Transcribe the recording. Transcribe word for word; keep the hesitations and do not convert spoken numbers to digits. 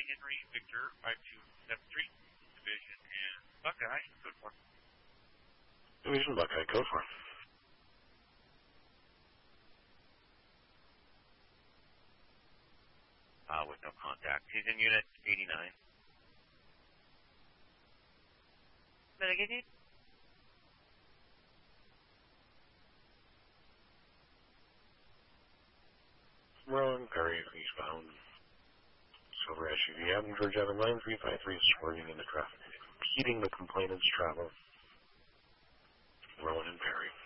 Henry, Victor, five two seven three, Division, and Buckeye, code four. Division Buckeye, code four. Uh, with no contact. He's in Unit eighty-nine. Mitigated. Rowan, Perry, eastbound. Silver S U V Avenue, Georgia Avenue, nine three five three, swerving into traffic, impeding the complainant's travel. Rowan and Perry.